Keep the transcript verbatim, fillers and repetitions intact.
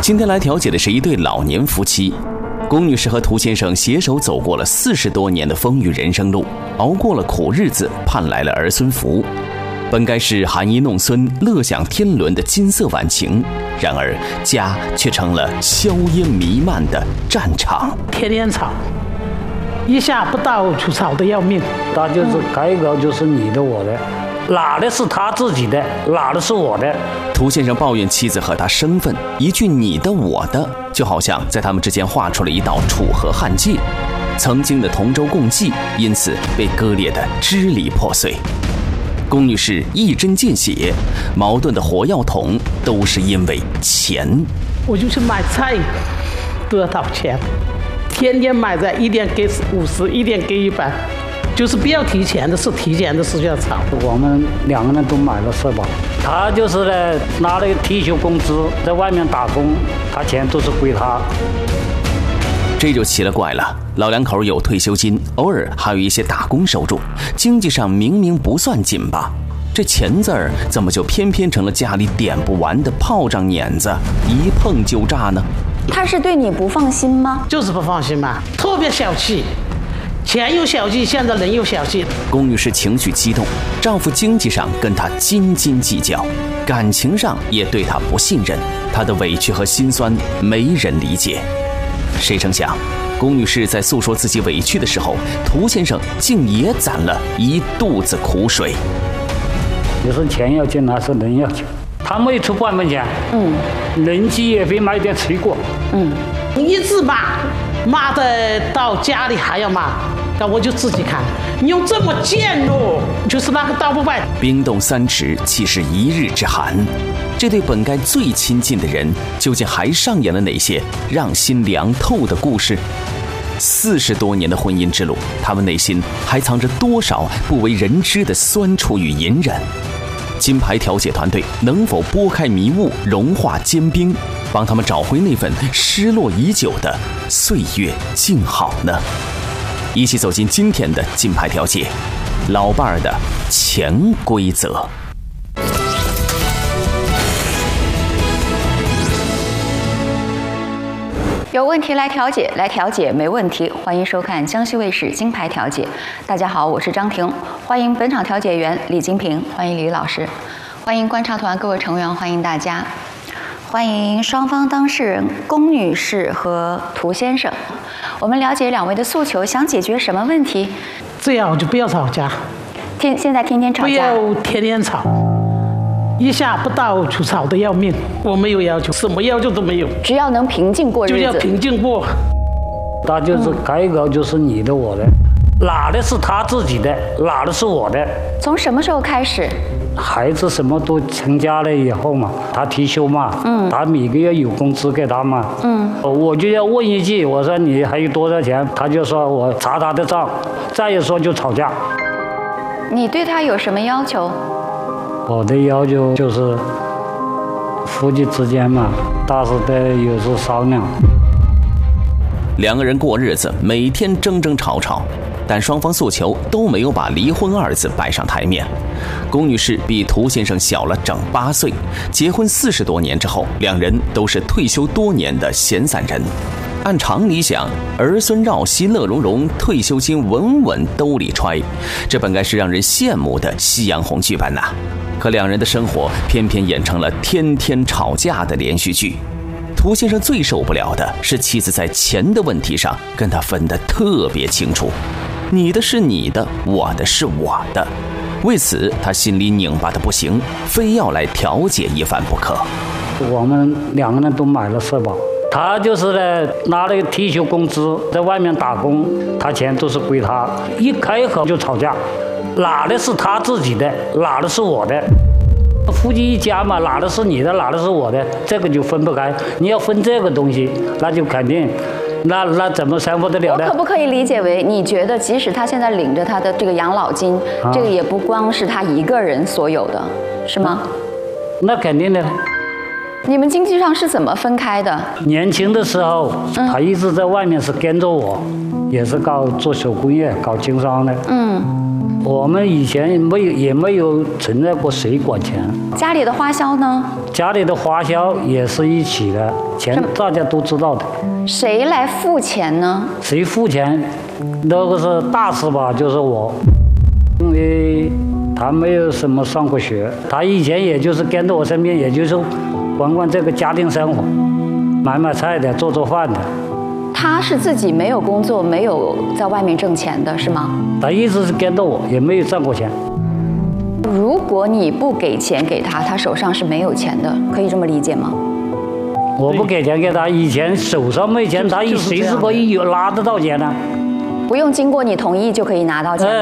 今天来调解的是一对老年夫妻，龚女士和涂先生携手走过了四十多年的风雨人生路，熬过了苦日子，盼来了儿孙福。本该是含饴弄孙、乐享天伦的金色晚晴，然而家却成了硝烟弥漫的战场。 天天吵，一下不到就吵得要命。 他就是改革就是你的我的，哪的是他自己的，哪的是我的。 涂先生抱怨妻子和他生分，一句你的我的，就好像在他们之间画出了一道楚河汉界。曾经的同舟共济，因此被割裂得支离破碎。龚女士一针见血，矛盾的火药桶都是因为钱。 我就去买菜，得到钱，天天买菜，一点给五十，一点给一百，就是不要提钱的事，提钱的事就要吵。 我们两个人都买了社保，他就是呢拿了退休工资，在外面打工，他钱都是归他。 这就奇了怪了，老两口有退休金，偶尔还有一些打工收入，经济上明明不算紧吧，这钱字儿怎么就偏偏成了家里点不完的炮仗碾子，一碰就炸呢？ 他是对你不放心吗？ 就是不放心嘛，特别小气，钱又小气，现在人又小气。 龚女士情绪激动，丈夫经济上跟她斤斤计较，感情上也对她不信任，她的委屈和心酸没人理解。谁成想，龚女士在诉说自己委屈的时候，涂先生竟也攒了一肚子苦水。 你是钱要进还是人要进？他没出半分钱，嗯，人气也没买点水果， 嗯，你一直骂，骂的到家里还要骂，那我就自己看，你用这么贱怒，就是那个刀不败。 冰冻三尺，岂是一日之寒？这对本该最亲近的人，究竟还上演了哪些让心凉透的故事？四十多年的婚姻之路，他们内心还藏着多少不为人知的酸楚与隐忍？金牌调解团队能否拨开迷雾，融化坚冰，帮他们找回那份失落已久的岁月静好呢？一起走进今天的金牌调解，老伴儿的潜规则。 有问题来调解，来调解没问题。欢迎收看江西卫视金牌调解。大家好，我是张婷，欢迎本场调解员李金平，欢迎李老师，欢迎观察团各位成员，欢迎大家，欢迎双方当事人龚女士和涂先生。我们了解两位的诉求，想解决什么问题？ 最好就不要吵架， 天现在天天吵架， 不要天天吵。一下不到就吵得要命，我没有要求，什么要求都没有， 只要能平静过日子， 就要平静过。 他就是改革就是你的我的，哪的是他自己的，哪的是我的。 从什么时候开始？ 孩子什么都成家了以后嘛，他退休嘛，嗯，他每个月有工资给他嘛，嗯，我就要问一句，我说你还有多少钱？他就说我查他的账，再一说就吵架。 你对他有什么要求？ 我的要求就是，夫妻之间嘛，大事得有时商量。 两个人过日子，每天争争吵吵，但双方诉求都没有把离婚二字摆上台面。龚女士比涂先生小了整八岁，结婚四十多年之后，两人都是退休多年的闲散人。按常理想，儿孙绕膝乐融融，退休金稳稳兜里揣，这本该是让人羡慕的夕阳红剧本呐、啊。可两人的生活偏偏演成了天天吵架的连续剧。涂先生最受不了的是妻子在钱的问题上跟他分得特别清楚，你的是你的，我的是我的。为此他心里拧巴的不行，非要来调解一番不可。 我们两个人都买了社保，他就是呢拿了退休工资，在外面打工，他钱都是归他，一开口就吵架，哪的是他自己的，哪的是我的。夫妻一家嘛，哪的是你的，哪的是我的，这个就分不开。你要分这个东西，那就肯定，那那怎么生活得了呢？ 我可不可以理解为，你觉得即使他现在领着他的这个养老金，啊、这个也不光是他一个人所有的，是吗？ 那肯定的。 你们经济上是怎么分开的？ 年轻的时候，嗯、他一直在外面是跟着我，也是搞做手工业、搞经商的。嗯。我们以前没有也没有存在过谁管钱， 家里的花销呢？ 家里的花销也是一起的，钱大家都知道的。 谁来付钱呢？ 谁付钱？那个是大事吧，就是我，因为他没有什么上过学，他以前也就是跟着我身边，也就是管管这个家庭生活，买买菜的，做做饭的。 他是自己没有工作，没有在外面挣钱的，是吗？ 他一直是跟着我，也没有挣过钱。 如果你不给钱给他，他手上是没有钱的，可以这么理解吗？ 我不给钱给他，以前手上没钱，他一随时可以有拿得到钱呢。 不用经过你同意就可以拿到钱吗？